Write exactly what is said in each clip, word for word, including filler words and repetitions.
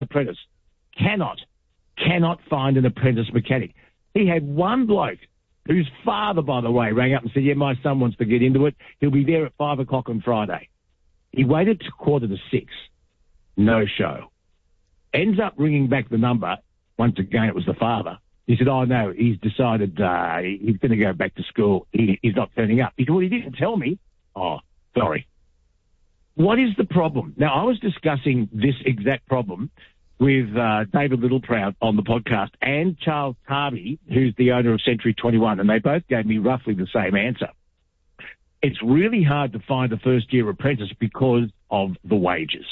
apprentice. Cannot, cannot find an apprentice mechanic. He had one bloke whose father, by the way, rang up and said, yeah, my son wants to get into it. He'll be there at five o'clock on Friday. He waited to quarter to six. No show. Ends up ringing back the number. Once again, it was the father. He said, oh, no, he's decided uh, he's going to go back to school. He, he's not turning up. He said, well, he didn't tell me. Oh, sorry. What is the problem? Now, I was discussing this exact problem with uh, David Littleproud on the podcast and Charles Harvey, who's the owner of Century twenty-one, and they both gave me roughly the same answer. It's really hard to find a first-year apprentice because of the wages.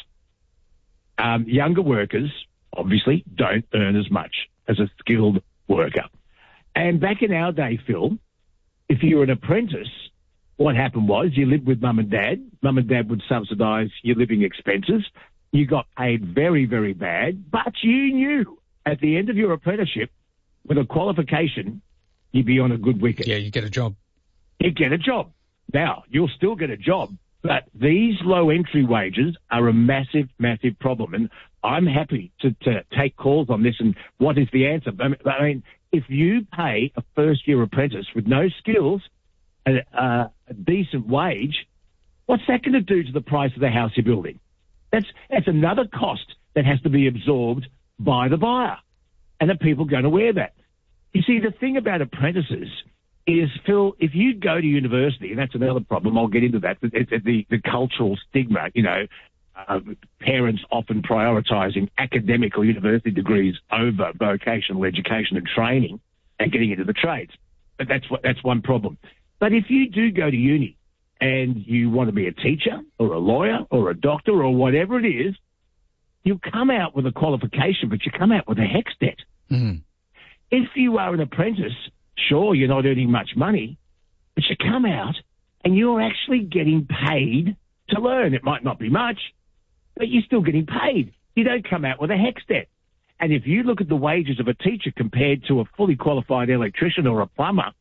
Um, younger workers, obviously, don't earn as much as a skilled worker. And back in our day, Phil, if you were an apprentice, what happened was you lived with mum and dad. Mum and dad would subsidise your living expenses. You got paid very, very bad, but you knew at the end of your apprenticeship, with a qualification, you'd be on a good wicket. Yeah, you get a job. You get a job. Now, you'll still get a job, but these low entry wages are a massive, massive problem. And I'm happy to, to take calls on this. And what is the answer? I mean, if you pay a first-year apprentice with no skills, a, a, a decent wage, what's that going to do to the price of the house you're building? That's that's another cost that has to be absorbed by the buyer. And are people going to wear that? You see, the thing about apprentices is, Phil, if you go to university, and that's another problem, I'll get into that, it's the, the cultural stigma, you know, uh, parents often prioritising academic or university degrees over vocational education and training and getting into the trades. But that's what that's one problem. But if you do go to uni and you want to be a teacher or a lawyer or a doctor or whatever it is, you come out with a qualification, but you come out with a HECS debt. Mm. If you are an apprentice, sure, you're not earning much money, but you come out and you're actually getting paid to learn. It might not be much, but you're still getting paid. You don't come out with a HECS debt. And if you look at the wages of a teacher compared to a fully qualified electrician or a plumber,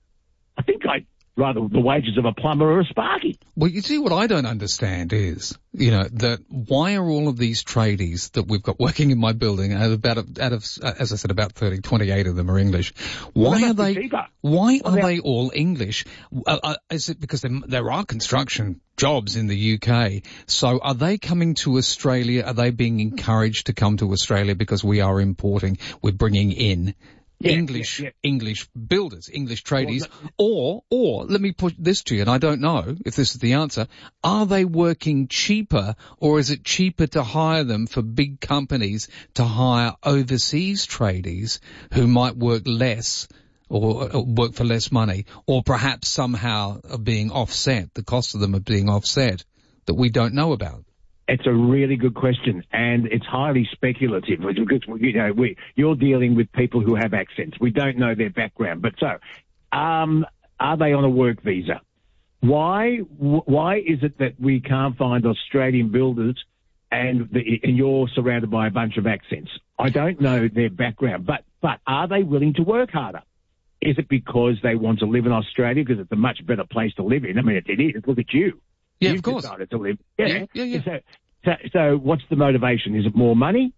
I think I'd rather the wages of a plumber or a sparky. Well, you see, what I don't understand is, you know, that why are all of these tradies that we've got working in my building, out of, about, out of, as I said, about thirty, twenty-eight of them are English. Why well, are they, cheaper. why well, are they all English? Uh, uh, is it because there, there are construction jobs in the U K? So are they coming to Australia? Are they being encouraged to come to Australia because we are importing, we're bringing in Yeah, English, yeah, yeah. English builders, English tradies, well, or, or, let me put this to you, and I don't know if this is the answer, are they working cheaper, or is it cheaper to hire them for big companies to hire overseas tradies who might work less or, or work for less money, or perhaps somehow are being offset, the cost of them are being offset, that we don't know about? It's a really good question, and it's highly speculative because, you know, we, you're dealing with people who have accents. We don't know their background. But so, um, are they on a work visa? Why why is it that we can't find Australian builders and, the, and you're surrounded by a bunch of accents? I don't know their background, but, but are they willing to work harder? Is it because they want to live in Australia because it's a much better place to live in? I mean, it, it is. Look at you. Yeah, You've of course. decided to live. Yeah, yeah, yeah. yeah. So, so, so what's the motivation? Is it more money?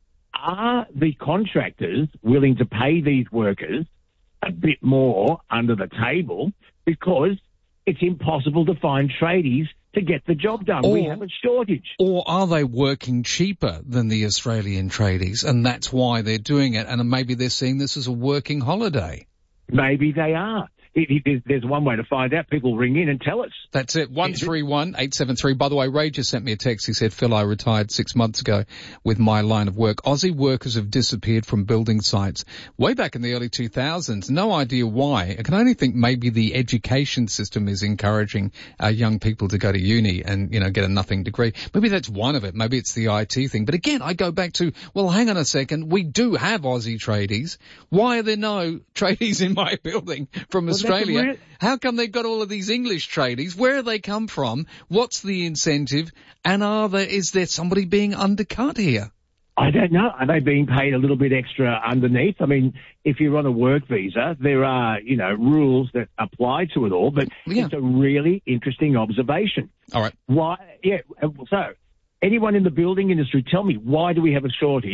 Are the contractors willing to pay these workers a bit more under the table because it's impossible to find tradies to get the job done? Or, we have a shortage. Or are they working cheaper than the Australian tradies, and that's why they're doing it, and maybe they're seeing this as a working holiday? Maybe they are. It, it, there's one way to find out. People ring in and tell us. That's it. one three one, eight seven three. By the way, Ray just sent me a text. He said, Phil, I retired six months ago with my line of work. Aussie workers have disappeared from building sites way back in the early two thousands. No idea why. I can only think maybe the education system is encouraging uh, young people to go to uni and, you know, get a nothing degree. Maybe that's one of it. Maybe it's the I T thing. But again, I go back to, well, hang on a second. We do have Aussie tradies. Why are there no tradies in my building from well, Australia? How come they've got all of these English tradies? Where do they come from? What's the incentive? And are there, is there somebody being undercut here? I don't know. Are they being paid a little bit extra underneath? I mean, if you're on a work visa, there are, you know, rules that apply to it all, but yeah. It's a really interesting observation. All right. Why? Yeah. So Anyone in the building industry, tell me, why do we have a shortage